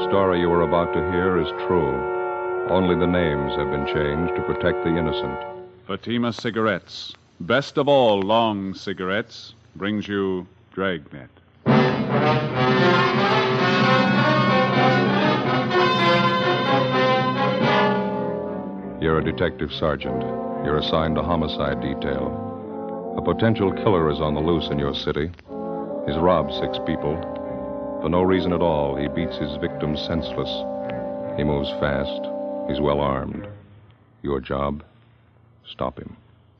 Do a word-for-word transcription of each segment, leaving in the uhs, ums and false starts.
story you are about to hear is true. Only the names have been changed to protect the innocent. Fatima Cigarettes, best of all long cigarettes, brings you Dragnet. You're a detective sergeant. You're assigned to homicide detail. A potential killer is on the loose in your city. He's robbed six people. For no reason at all, he beats his victims senseless. He moves fast. He's well armed. Your job? Stop him.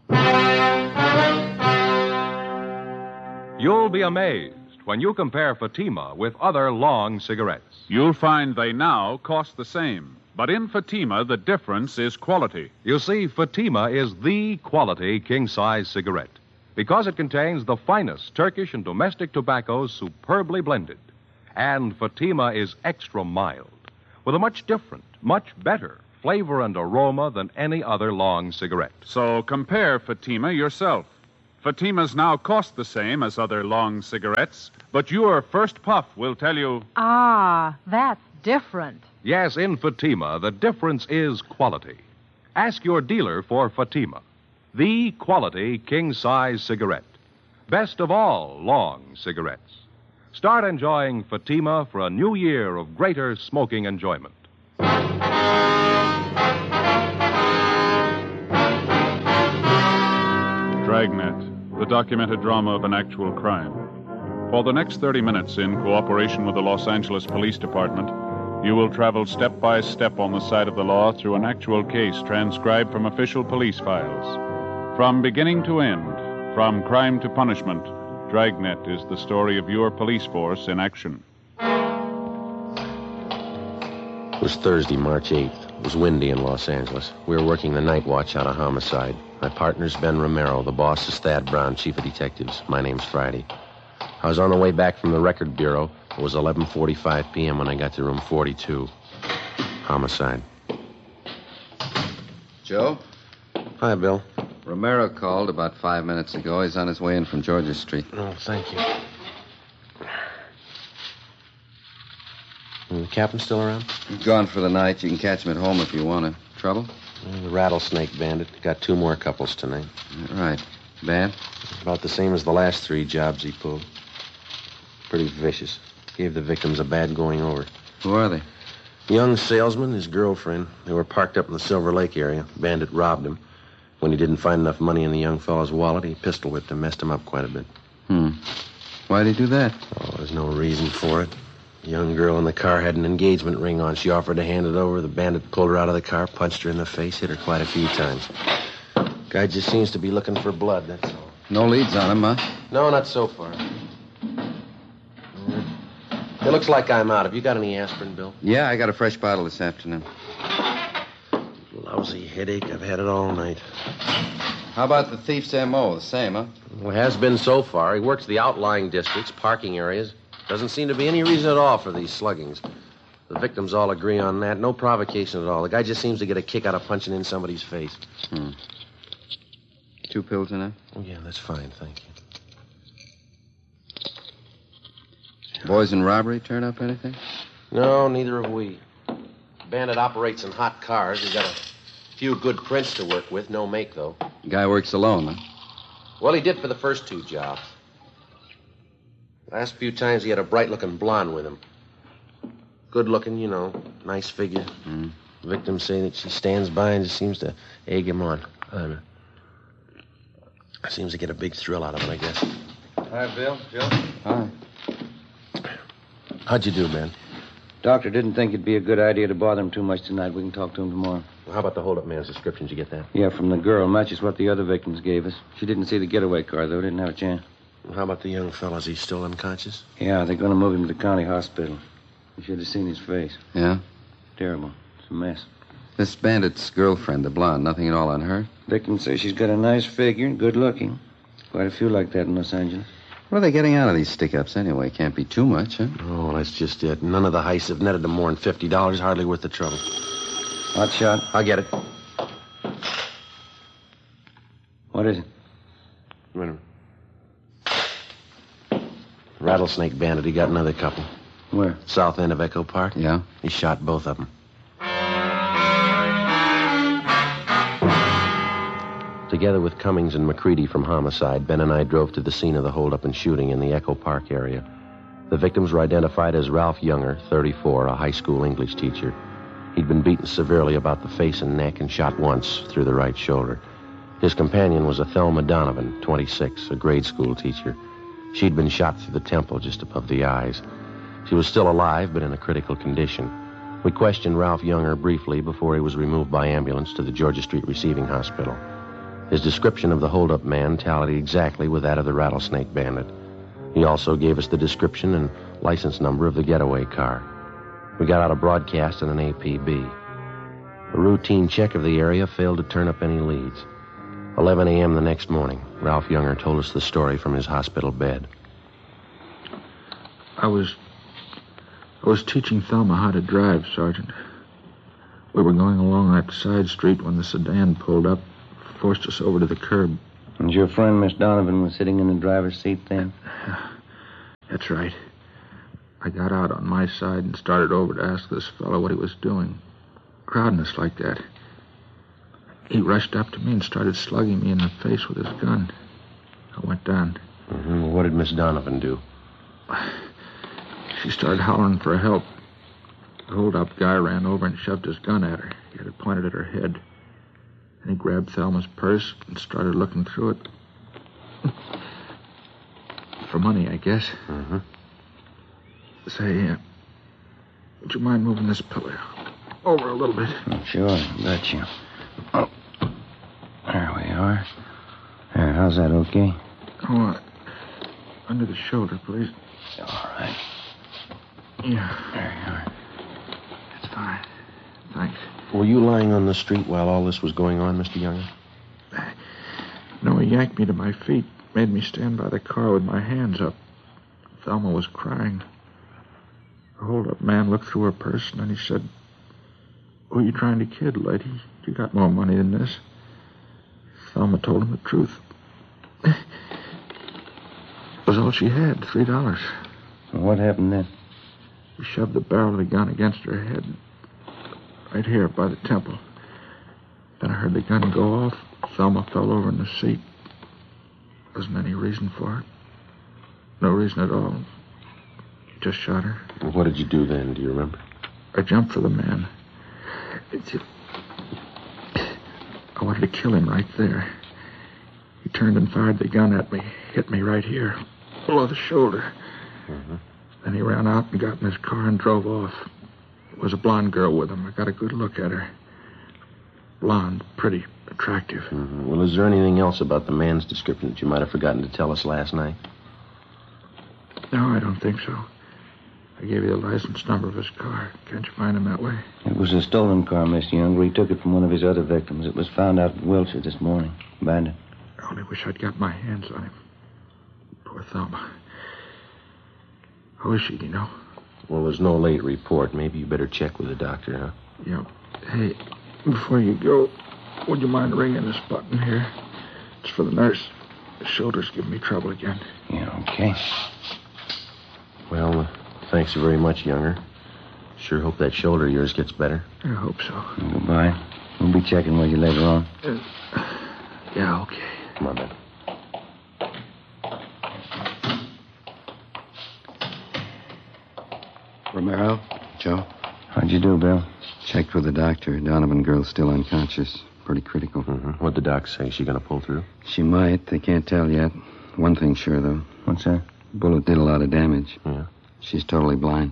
You'll be amazed when you compare Fatima with other long cigarettes. You'll find they now cost the same. But in Fatima, the difference is quality. You see, Fatima is the quality king-size cigarette because it contains the finest Turkish and domestic tobaccos superbly blended. And Fatima is extra mild, with a much different, much better flavor and aroma than any other long cigarette. So compare Fatima yourself. Fatimas now cost the same as other long cigarettes, but your first puff will tell you... Ah, that's different. Yes, in Fatima, the difference is quality. Ask your dealer for Fatima, the quality king-size cigarette. Best of all long cigarettes. Start enjoying Fatima for a new year of greater smoking enjoyment. Dragnet, the documented drama of an actual crime. For the next thirty minutes, in cooperation with the Los Angeles Police Department, you will travel step by step on the side of the law through an actual case transcribed from official police files. From beginning to end, from crime to punishment, Dragnet is the story of your police force in action. It was Thursday, March eighth. It was windy in Los Angeles. We were working the night watch out of homicide. My partner's Ben Romero. The boss is Thad Brown, chief of detectives. My name's Friday. I was on the way back from the record bureau. It was eleven forty-five p.m. when I got to room forty-two. Homicide. Joe? Hi, Bill. Romero called about five minutes ago. He's on his way in from Georgia Street. Oh, thank you. The captain still around? He's gone for the night. You can catch him at home if you want to. Trouble? The Rattlesnake Bandit. Got two more couples tonight. Right. Bad? About the same as the last three jobs he pulled. Pretty vicious. Gave the victims a bad going over. Who are they? Young salesman, his girlfriend. They were parked up in the Silver Lake area. Bandit robbed him. When he didn't find enough money in the young fellow's wallet, he pistol whipped him, messed him up quite a bit. Hmm. Why'd he do that? Oh, there's no reason for it. The young girl in the car had an engagement ring on. She offered to hand it over. The bandit pulled her out of the car, punched her in the face, hit her quite a few times. Guy just seems to be looking for blood, that's all. No leads on him, huh? No, not so far. It looks like I'm out. Have you got any aspirin, Bill? Yeah, I got a fresh bottle this afternoon. Lousy headache. I've had it all night. How about the thief's M O? The same, huh? Well, it has been so far. He works the outlying districts, parking areas. Doesn't seem to be any reason at all for these sluggings. The victims all agree on that. No provocation at all. The guy just seems to get a kick out of punching in somebody's face. Hmm. Two pills enough? Oh, yeah, that's fine, thank you. Boys in robbery turn up anything? No, neither have we. Bandit operates in hot cars. He's got a few good prints to work with. No make, though. Guy works alone, huh? Well, he did for the first two jobs. Last few times he had a bright-looking blonde with him. Good-looking, you know, nice figure. Mm. Victims say that she stands by and just seems to egg him on. I don't know. Seems to get a big thrill out of it, I guess. Hi, Bill. Joe? Hi. How'd you do, Ben? Doctor didn't think it'd be a good idea to bother him too much tonight. We can talk to him tomorrow. Well, how about the hold-up man's description? Did you get that? Yeah, from the girl. Matches what the other victims gave us. She didn't see the getaway car, though. Didn't have a chance. Well, how about the young fella? Is he still unconscious? Yeah, they're going to move him to the county hospital. You should have seen his face. Yeah? Terrible. It's a mess. This bandit's girlfriend, the blonde, nothing at all on her? Victim says she's got a nice figure and good looking. Quite a few like that in Los Angeles. What are they getting out of these stick-ups anyway? Can't be too much, huh? Oh, that's just it. None of the heists have netted them more than fifty dollars. Hardly worth the trouble. Hot shot. I'll get it. What is it? Wait a minute. Rattlesnake Bandit. He got another couple. Where? South end of Echo Park. Yeah? He shot both of them. Together with Cummings and McCready from Homicide, Ben and I drove to the scene of the holdup and shooting in the Echo Park area. The victims were identified as Ralph Younger, thirty-four, a high school English teacher. He'd been beaten severely about the face and neck and shot once through the right shoulder. His companion was a Thelma Donovan, twenty-six, a grade school teacher. She'd been shot through the temple just above the eyes. She was still alive, but in a critical condition. We questioned Ralph Younger briefly before he was removed by ambulance to the Georgia Street Receiving Hospital. His description of the holdup man tallied exactly with that of the Rattlesnake Bandit. He also gave us the description and license number of the getaway car. We got out a broadcast and an A P B. A routine check of the area failed to turn up any leads. eleven a.m. the next morning, Ralph Younger told us the story from his hospital bed. I was... I was teaching Thelma how to drive, Sergeant. We were going along that side street when the sedan pulled up, forced us over to the curb. And your friend, Miss Donovan, was sitting in the driver's seat then? That's right. I got out on my side and started over to ask this fellow what he was doing, crowding us like that. He rushed up to me and started slugging me in the face with his gun. I went down. Mm-hmm. Well, what did Miss Donovan do? She started hollering for help. The hold-up guy ran over and shoved his gun at her. He had it pointed at her head. And he grabbed Thelma's purse and started looking through it. For money, I guess. Mm-hmm. Say, uh, would you mind moving this pillow over a little bit? Oh, sure, I bet you. Oh, there we are. There, how's that, okay? Oh, uh, under the shoulder, please. All right. Yeah. There you are. That's fine. Thanks. Were you lying on the street while all this was going on, Mister Younger? No, he yanked me to my feet, made me stand by the car with my hands up. Thelma was crying. The hold-up man looked through her purse, and then he said, "Who are you trying to kid, lady? You got more money than this." Thelma told him the truth. It was all she had, three dollars. Well, what happened then? He shoved the barrel of the gun against her head, right here by the temple. Then I heard the gun go off. Thelma fell over in the seat. Wasn't any reason for it. No reason at all. He just shot her. Well, what did you do then? Do you remember? I jumped for the man. It's, I wanted to kill him right there. He turned and fired the gun at me, hit me right here, below the shoulder. Mm-hmm. Then he ran out and got in his car and drove off. There was a blonde girl with him. I got a good look at her. Blonde, pretty, attractive. Mm-hmm. Well, is there anything else about the man's description that you might have forgotten to tell us last night? No, I don't think so. I gave you the license number of his car. Can't you find him that way? It was a stolen car, Mister Younger. He took it from one of his other victims. It was found out in Wilshire this morning. Bandit. I only wish I'd got my hands on him. Poor Thelma. How is she, do you know? Well, there's no late report. Maybe you better check with the doctor, huh? Yeah. Hey, before you go, would you mind ringing this button here? It's for the nurse. The shoulder's giving me trouble again. Yeah, okay. Well, uh, thanks very much, Younger. Sure hope that shoulder of yours gets better. I hope so. Goodbye. We'll be checking with you later on. Uh, yeah, okay. Come on, then. Romero? Joe? How'd you do, Bill? Checked with the doctor. Donovan girl's still unconscious. Pretty critical. Mm-hmm. What'd the doc say? She gonna pull through? She might. They can't tell yet. One thing's sure, though. What's that? Bullet did a lot of damage. Yeah. She's totally blind.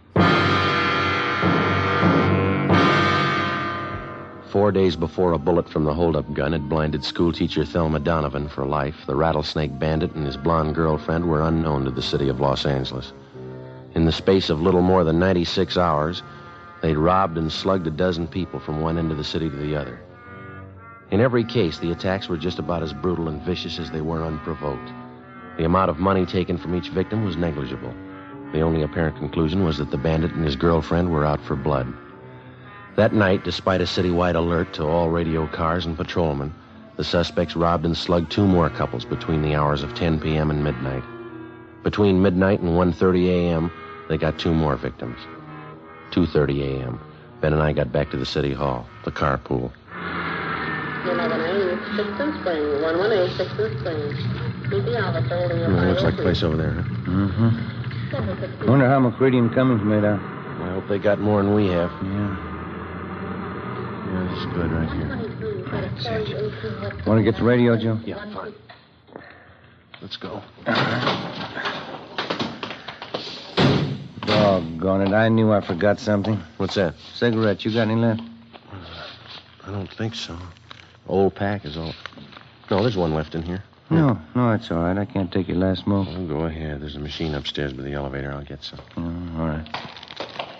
Four days before a bullet from the hold-up gun had blinded schoolteacher Thelma Donovan for life, the Rattlesnake Bandit and his blonde girlfriend were unknown to the city of Los Angeles. In the space of little more than ninety-six hours, they'd robbed and slugged a dozen people from one end of the city to the other. In every case, the attacks were just about as brutal and vicious as they were unprovoked. The amount of money taken from each victim was negligible. The only apparent conclusion was that the bandit and his girlfriend were out for blood. That night, despite a citywide alert to all radio cars and patrolmen, the suspects robbed and slugged two more couples between the hours of ten p.m. and midnight. Between midnight and one thirty a.m., They got two more victims. two thirty a.m. Ben and I got back to the city hall, the carpool. eleven A, Sixton Spring. one one eight, Sixton Spring. Meet the officer holding your Oh, looks like a place over there, huh? Mm-hmm. Wonder how McCready and Cummings made out. I hope they got more than we have. Yeah. Yeah, this is good right here. That's it. Want to get the radio, Joe? Yeah, fine. Let's go. Doggone it. I knew I forgot something. What's that? Cigarettes. You got any left? I don't think so. Old pack is all. No, there's one left in here. No, no, that's all right. I can't take your last smoke. Oh, go ahead. There's a machine upstairs by the elevator. I'll get some. Oh, all right.